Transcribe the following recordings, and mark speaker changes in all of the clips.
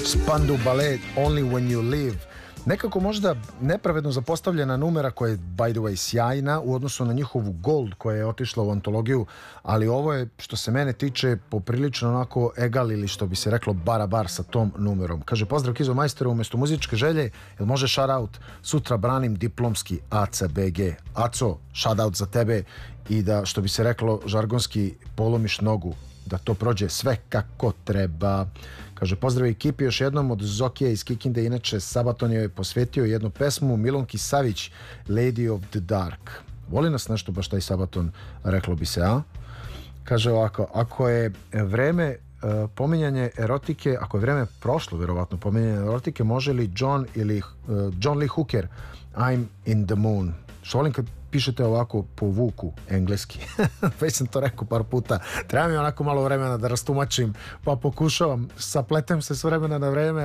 Speaker 1: Spandau Ballet, Only When You Live. Nekako možda nepravedno zapostavljena numera koja je, by the way, sjajna u odnosu na njihovu Gold koja je otišla u antologiju, ali ovo je, što se mene tiče, poprilično onako egal ili što bi se reklo barabar sa tom numerom. Kaže, pozdrav Kizo majstore, umjesto muzičke želje, jel može shoutout? Sutra branim diplomski ACBG. Aco, shoutout za tebe i da, što bi se reklo žargonski, polomiš nogu, da to prođe sve kako treba. Kaže, pozdrav ekipi još jednom od Zokija iz Kikinde. Inače, Sabaton je posvetio jednu pesmu Milunki Savić, Lady of the Dark. Voli nas nešto baš taj Sabaton, reklo bi se, a? Kaže ovako, ako je vreme pominjanje erotike, ako je vreme prošlo, vjerovatno, pominjanje erotike, može li John Lee Hooker, I'm in the moon? Što volim kad pišete ovako po vuku engleski. Već sam to rekao par puta. Treba mi onako malo vremena da rastumačim, pa pokušavam, sapletem se s vremena na vreme,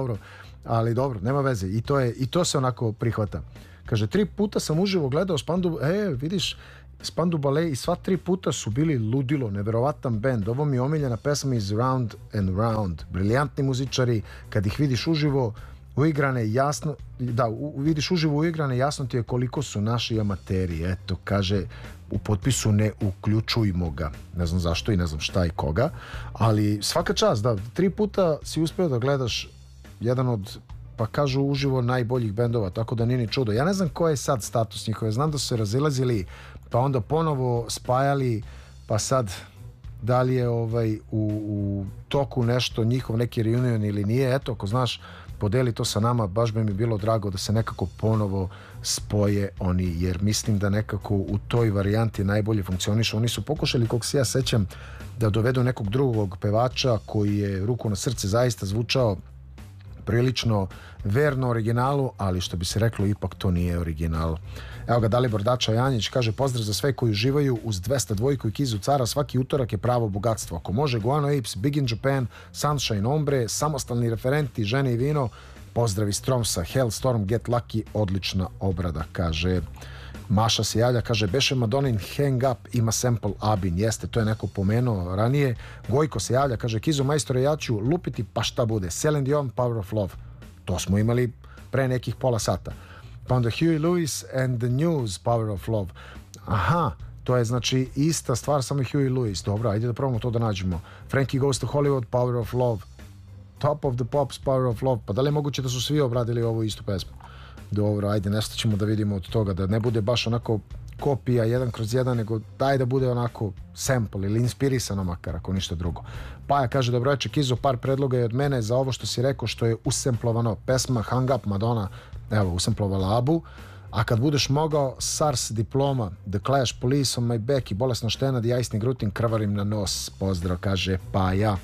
Speaker 1: ali dobro, nema veze. I to se onako prihvata. Kaže, 3 puta sam uživo gledao Spandau, vidiš, Spandau Ballet i sva 3 puta su bili ludilo, neverovatan bend. Ovo mi je omiljena pesma iz Round and Round. Briljantni muzičari, kad ih vidiš uživo uigrane, jasno, da, vidiš uživo uigrane, jasno ti je koliko su naši amateri. Eto, kaže u potpisu, ne uključujmo ga. Ne znam zašto i ne znam šta i koga, ali svaka čast, da, 3 puta si uspio da gledaš jedan od, pa kažu, uživo najboljih bendova, tako da nije ni čudo. Ja ne znam koji je sad status njihove, znam da su se razilazili, pa onda ponovo spajali, pa sad da li je u toku nešto, njihov neki reunion ili nije. Eto, ako znaš, podeli to sa nama, baš bi mi bilo drago da se nekako ponovo spoje oni, jer mislim da nekako u toj varijanti najbolje funkcionišu. Oni su pokušali, koliko se ja sećam, da dovedu nekog drugog pevača koji je, ruku na srce, zaista zvučao prilično verno originalu, ali što bi se reklo, ipak to nije original. Evo ga, Dalibor Dača Janjić kaže, pozdrav za sve koji uživaju uz 202 i Kizu Cara, svaki utorak je pravo bogatstvo. Ako može, Guano Apes, Big in Japan, Sunshine Ombre, samostalni referenti, žene i vino, pozdrav iz Tromsa, Hellstorm, Get Lucky, odlična obrada, kaže. Maša se javlja, kaže, beše Madonin Hang Up ima sample Abin, jeste, to je neko pomenuo ranije. Gojko se javlja, kaže, Kizo majstore, ja ću lupiti pa šta bude. Celine Dion, Power of Love, to smo imali pre nekih pola sata. Pa onda Huey Lewis and the News, Power of Love. Aha, to je znači ista stvar, samo Huey Lewis. Dobro, ajde da probamo to da nađemo. Frankie Goes to Hollywood, Power of Love. Top of the Pops, Power of Love. Pa da li je moguće da su svi obradili ovu istu pesmu? Dobro, ajde, nešto ćemo da vidimo od toga, da ne bude baš onako kopija 1/1, nego daj da bude onako sample ili inspirisano makar, ako ništa drugo. Paja kaže, dobro večer Kizo, par predloga je od mene za ovo što si rekao, što je usemplovano. Pesma Hang Up, Madonna, evo, usemplovala Abu. A kad budeš mogao, SARS, Diploma, The Clash, Police on my back i Bolesna štena, The Ice Grutin, krvarim na nos. Pozdrav, kaže Paja.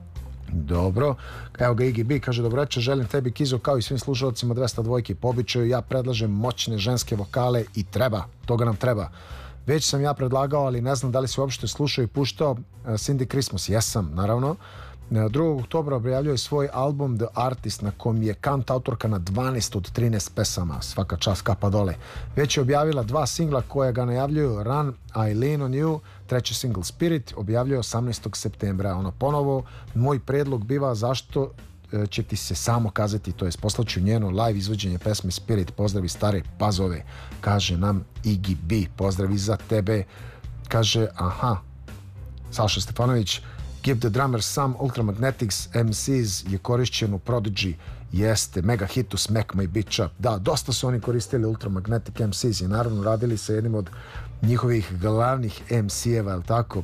Speaker 1: Dobro, evo ga Iggy B, kaže, dobro večer, želim tebi Kizo kao i svim slušalcima 202 po običaju, ja predlažem moćne ženske vokale i treba, toga nam treba. Već sam ja predlagao, ali ne znam da li si uopšte slušao i puštao Cindy Christmas, jesam, naravno. 2. oktobra objavljuje svoj album The Artist, na kom je kant autorka na 12 od 13 pesama, svaka čast, kapa dole. Već je objavila 2 singla koje ga najavljuju, Run, I Lean on You, 3. single Spirit, objavljuje 18. septembra. Ono, ponovo, moj predlog biva zašto će ti se samo kazati, to jest poslaću njeno live izvođenje pesme Spirit. Pozdravi Stare Pazove, kaže nam Iggy B. Pozdravi za tebe, kaže, aha, Saša Stefanović, Give the Drummers Some, Ultramagnetics, MCs je korišćen u Prodigy, jeste, mega hitu Smack My Bitch Up. Da, dosta su oni koristili Ultramagnetic MCs i naravno radili sa jednim od njihovih glavnih MC-eva, je li tako?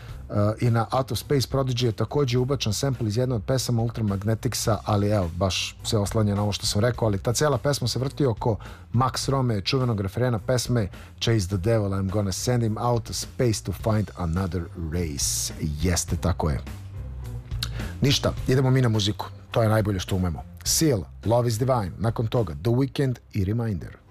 Speaker 1: I na Out of Space Prodigy je također ubačan sample iz jedne od pesama Ultramagneticsa, ali evo, baš se oslanja na ovo što sam rekao, ali ta cijela pesma se vrti oko Max Rome, čuvenog referena pesme Chase the Devil, I'm gonna send him out of space to find another race. Jeste, tako je. Ništa, idemo mi na muziku, to je najbolje što umemo. Seal, Love is Divine, nakon toga The Weeknd i Reminder.